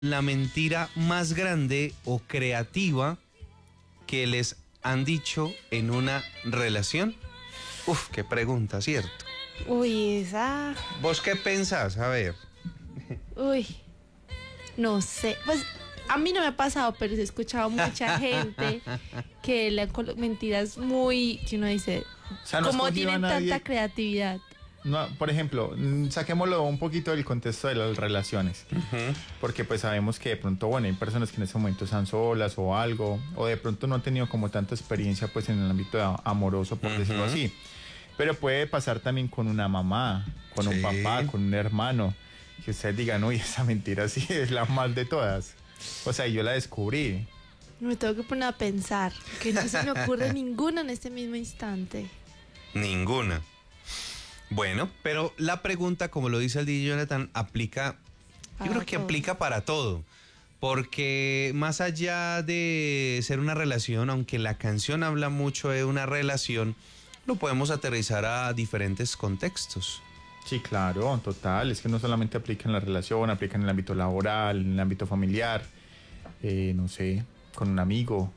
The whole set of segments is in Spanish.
la mentira más grande o creativa que les han dicho en una relación? Uf, qué pregunta, ¿cierto? Uy, esa... ¿Vos qué pensás? A ver. Uy, no sé. Pues a mí no me ha pasado, pero he escuchado mucha gente que le han mentiras muy... que uno dice, O sea, no has ¿cómo cogido a tienen nadie? tanta creatividad? No, por ejemplo, saquémoslo un poquito del contexto de las relaciones, porque pues sabemos que de pronto, bueno, hay personas que en ese momento están solas o algo, o de pronto no han tenido como tanta experiencia pues en el ámbito amoroso, por decirlo así, pero puede pasar también con una mamá, con un papá, con un hermano, que ustedes digan, uy, esa mentira sí es la más de todas, o sea, yo la descubrí. Me tengo que poner a pensar, que no se me ocurre ninguna en este mismo instante. Ninguna. Bueno, pero la pregunta, como lo dice el DJ Jonathan, aplica, yo creo que aplica para todo, porque más allá de ser una relación, aunque la canción habla mucho de una relación, lo podemos aterrizar a diferentes contextos. Sí, claro, total, es que no solamente aplica en la relación, aplica en el ámbito laboral, en el ámbito familiar, no sé, con un amigo.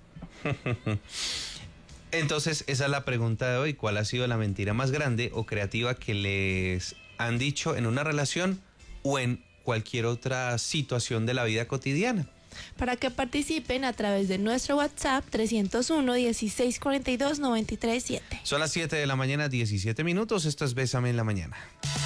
Entonces, esa es la pregunta de hoy. ¿Cuál ha sido la mentira más grande o creativa que les han dicho en una relación o en cualquier otra situación de la vida cotidiana? Para que participen a través de nuestro WhatsApp 301-1642-937. Son las 7 de la mañana, 17 minutos. Esto es Bésame en la Mañana.